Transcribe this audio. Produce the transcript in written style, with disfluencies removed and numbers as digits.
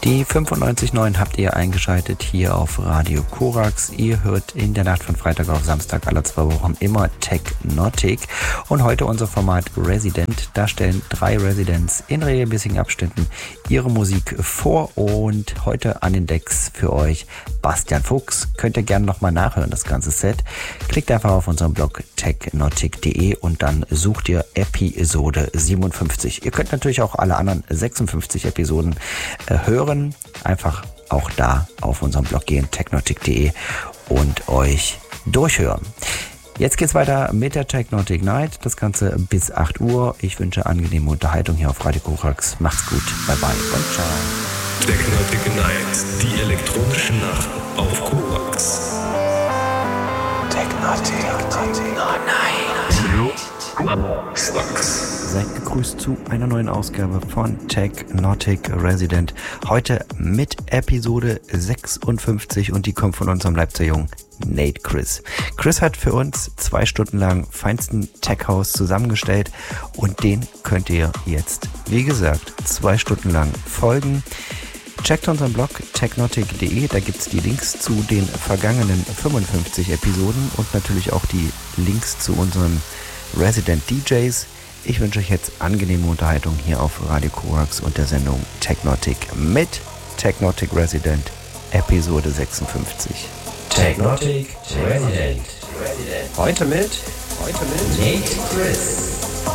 Die 95.9 habt ihr eingeschaltet hier auf Radio Korax. Ihr hört in der Nacht von Freitag auf Samstag alle 2 Wochen immer Technotic. Und heute unser Format Resident. Da stellen 3 Residents in regelmäßigen Abständen ihre Musik vor. Und heute an den Decks für euch Bastian Fuchs. Könnt ihr gerne nochmal nachhören, das ganze Set. Klickt einfach auf unseren Blog technotic.de und dann sucht ihr Episode 57. Ihr könnt natürlich auch alle anderen 56 Episoden hören. Einfach auch da auf unserem Blog gehen, technotic.de, und euch durchhören. Jetzt geht's weiter mit der Technotic Night. Das Ganze bis 8 Uhr. Ich wünsche angenehme Unterhaltung hier auf Radio Korax. Macht's gut. Bye bye und ciao. Technotic Night, die elektronische Nacht auf Korax. Technotic Night. Seid gegrüßt zu einer neuen Ausgabe von Technotic Resident. Heute mit Episode 56 und die kommt von unserem Leipziger Jungen Nate Chris. Chris hat für uns 2 Stunden lang feinsten Tech House zusammengestellt und den könnt ihr jetzt, wie gesagt, 2 Stunden lang folgen. Checkt unseren Blog technotic.de, da gibt's die Links zu den vergangenen 55 Episoden und natürlich auch die Links zu unseren Resident DJs. Ich wünsche euch jetzt angenehme Unterhaltung hier auf Radio Korax und der Sendung Technotic mit Technotic Resident, Episode 56. Technotic Resident. Heute mit Nate Chris.